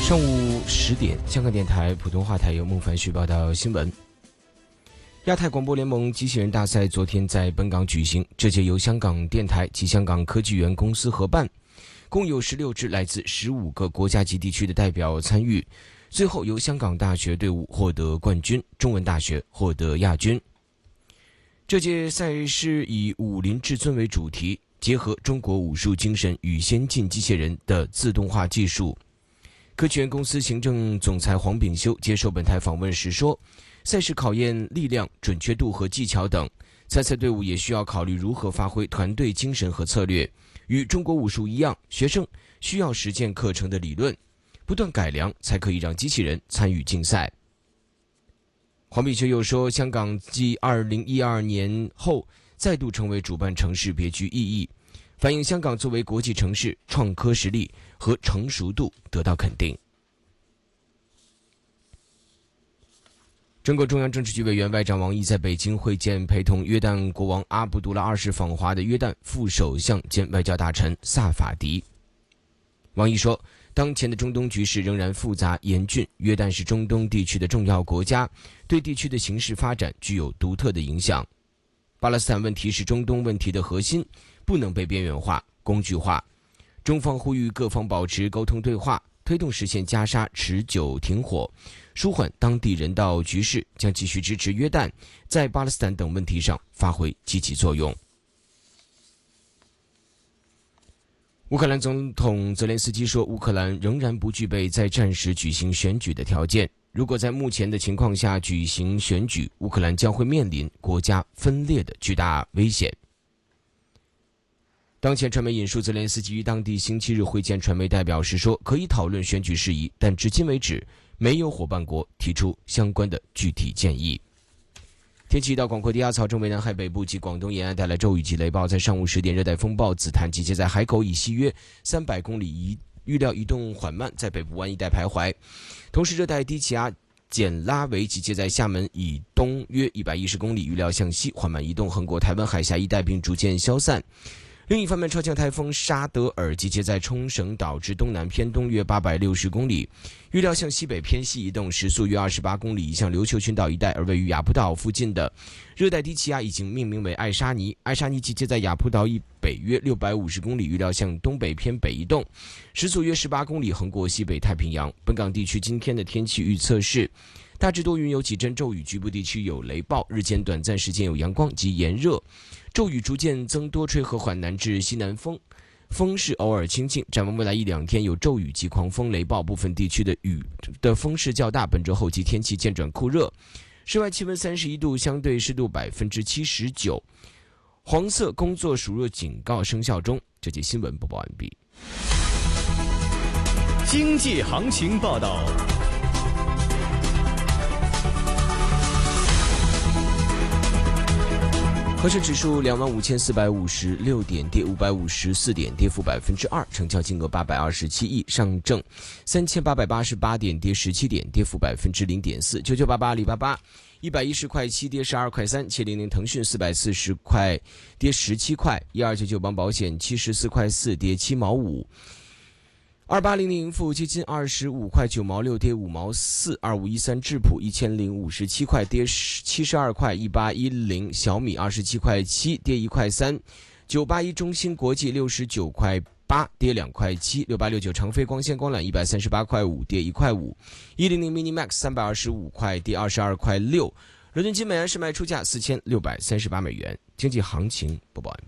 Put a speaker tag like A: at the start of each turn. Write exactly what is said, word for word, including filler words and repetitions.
A: 上午十点，香港电台普通话台由孟凡旭报道新闻。亚太广播联盟机器人大赛昨天在本港举行，这届由香港电台及香港科技园公司合办，共有十六支来自十五个国家级地区的代表参与，最后由香港大学队伍获得冠军，中文大学获得亚军。这届赛事以武林至尊为主题，结合中国武术精神与先进机器人的自动化技术。科技园公司行政总裁黄炳修接受本台访问时说，赛事考验力量、准确度和技巧等，参赛队伍也需要考虑如何发挥团队精神和策略。与中国武术一样，学生需要实践课程的理论，不断改良，才可以让机器人参与竞赛。黄炳修又说，香港继二零一二年后再度成为主办城市别具意义，反映香港作为国际城市，创科实力和成熟度得到肯定。中国中央政治局委员外长王毅在北京会见陪同约旦国王阿卜杜拉二世访华的约旦副首相兼外交大臣萨法迪。王毅说，当前的中东局势仍然复杂严峻，约旦是中东地区的重要国家，对地区的形势发展具有独特的影响。巴勒斯坦问题是中东问题的核心，不能被边缘化、工具化。中方呼吁各方保持沟通对话，推动实现加沙持久停火，舒缓当地人道局势，将继续支持约旦在巴勒斯坦等问题上发挥积极作用。乌克兰总统泽连斯基说，乌克兰仍然不具备在战时举行选举的条件，如果在目前的情况下举行选举，乌克兰将会面临国家分裂的巨大危险。当前传媒引述泽连斯基于当地星期日会见传媒代表时说，可以讨论选举事宜，但至今为止没有伙伴国提出相关的具体建议。天气，一道广阔低压槽正为南海北部及广东沿岸带来骤雨及雷暴，在上午十点，热带风暴紫檀集结在海口以西约三百公里，移预料移动缓慢，在北部湾一带徘徊。同时，热带低气压简拉维集结在厦门以东约一百一十公里，预料向西缓慢移动，横过台湾海峡一带并逐渐消散。另一方面，超强台风沙德尔集结在冲绳岛之东南偏东约八百六十公里，预料向西北偏西移动，时速约二十八公里，移向琉球群岛一带。而位于雅浦岛附近的热带低气压已经命名为艾沙尼，艾沙尼集结在雅浦岛以北约六百五十公里，预料向东北偏北移动，时速约十八公里，横过西北太平洋。本港地区今天的天气预测是大致多云，有几阵骤雨，局部地区有雷暴，日间短暂时间有阳光及炎热，骤雨逐渐增多，吹和缓南至西南风，风势偶尔清劲。展望未来一两天有骤雨及狂风雷暴，部分地区的雨的风势较大。本周后期天气渐转酷热，室外气温三十一度，相对湿度百分之七十九，黄色工作暑热警告生效中。这节新闻播报完毕。
B: 经济行情报道。
A: 恒生指数两万五千四百五十六点，跌五百五十四点，跌幅百分之二，成交金额八百二十七亿。上证三千八百八十八点，跌十七点，跌幅百分之零点四。九九八八阿里巴巴一百一十块七，跌十二块三。七零零腾讯四百四十块，跌十七块。一二九九邦保险七十四块四，跌七毛五。二八零零富基金二十五块九毛六，跌五毛四。二五一三智普一千零五十七块，跌七十二块。一八一零小米二十七块七，跌一块三。九八一中芯国际六十九块八，跌两块七。六八六九长飞光纤光缆一百三十八块五，跌一块五。一零零 Minimax 三百二十五块，跌二十二块六。伦敦金每安士卖出价四千六百三十八美元。经济行情播报完毕。